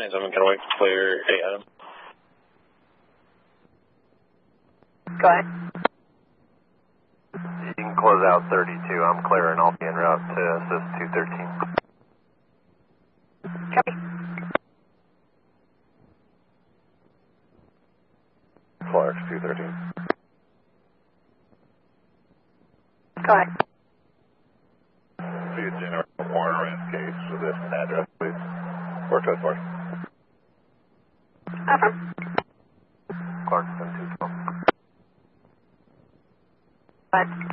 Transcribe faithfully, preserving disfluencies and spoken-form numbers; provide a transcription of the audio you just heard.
seven, can I wait to clear eight Adam? Go ahead. You can close out thirty-two. I'm clear and I'll be en route to assist two thirteen. Copy. Clark, two thirteen. Go ahead. See you, General Warner and case for this address, please. Four two four. Affirm. Clarkson, two twelve. Go ahead.